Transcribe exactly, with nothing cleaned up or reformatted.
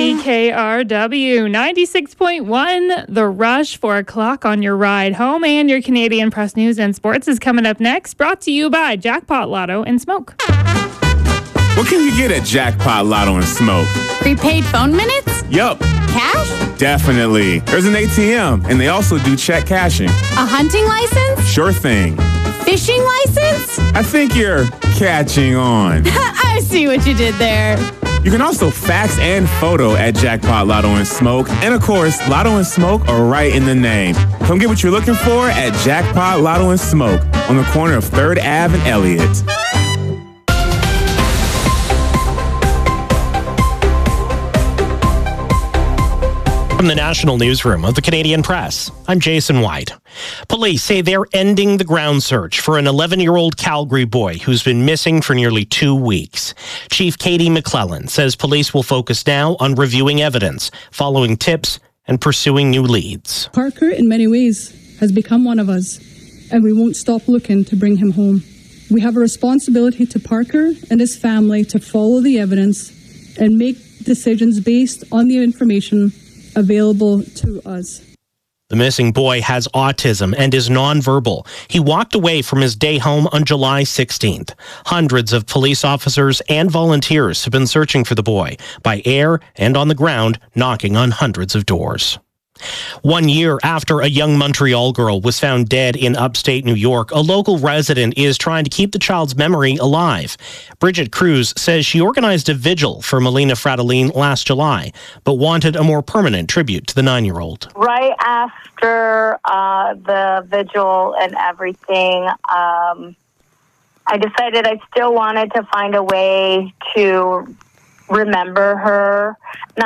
C K R W ninety-six point one, The Rush, four o'clock on your ride home. And your Canadian Press News and Sports is coming up next, brought to you by Jackpot Lotto and Smoke. What can you get at Jackpot Lotto and Smoke? Prepaid phone minutes? Yup. Cash? Definitely. There's an A T M, and they also do check cashing. A hunting license? Sure thing. Fishing license? I think you're catching on. I see what you did there. You can also fax and photo at Jackpot Lotto and Smoke. And of course, Lotto and Smoke are right in the name. Come get what you're looking for at Jackpot Lotto and Smoke on the corner of third Avenue and Elliott. From the National Newsroom of the Canadian Press, I'm Jason White. Police say they're ending the ground search for an eleven-year-old Calgary boy who's been missing for nearly two weeks. Chief Katie McClellan says police will focus now on reviewing evidence, following tips, and pursuing new leads. Parker, in many ways, has become one of us, and we won't stop looking to bring him home. We have a responsibility to Parker and his family to follow the evidence and make decisions based on the information available to us. The missing boy has autism and is nonverbal. He walked away from his day home on July sixteenth. Hundreds of police officers and volunteers have been searching for the boy by air and on the ground, knocking on hundreds of doors. One year after a young Montreal girl was found dead in upstate New York, a local resident is trying to keep the child's memory alive. Bridget Cruz says she organized a vigil for Melina Fratelline last July, but wanted a more permanent tribute to the nine-year-old. Right after uh, the vigil and everything, um, I decided I still wanted to find a way to remember her.